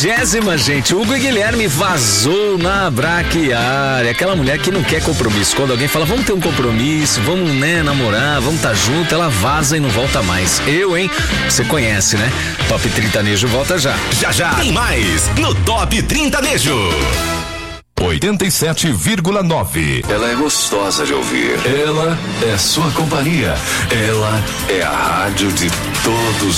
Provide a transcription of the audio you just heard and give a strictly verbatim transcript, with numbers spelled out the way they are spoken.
Trigésima, gente. Hugo e Guilherme vazou na braquiária. Aquela mulher que não quer compromisso. Quando alguém fala, vamos ter um compromisso, vamos, né, namorar, vamos estar tá junto, ela vaza e não volta mais. Eu, hein? Você conhece, né? Top Trintanejo volta já. Já já tem mais no Top Trintanejo. oitenta e sete vírgula nove. Ela é gostosa de ouvir. Ela é sua companhia. Ela é a rádio de todos